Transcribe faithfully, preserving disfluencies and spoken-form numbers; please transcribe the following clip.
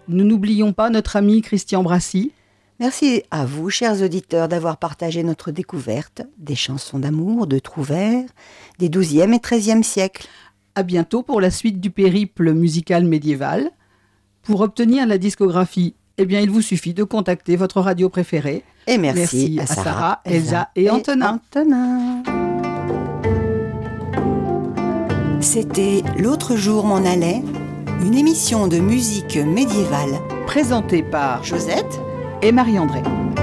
Nous n'oublions pas notre ami Christian Brassy. Merci à vous, chers auditeurs, d'avoir partagé notre découverte des chansons d'amour de Trouvère des douzième et treizième siècles. À bientôt pour la suite du périple musical médiéval. Pour obtenir la discographie, eh bien, il vous suffit de contacter votre radio préférée. Et merci, merci à, à Sarah, Sarah, Elsa, Elsa et, et Antonin. Antonin. C'était L'autre jour m'en allait, une émission de musique médiévale Présentée par Josette et Marie-André.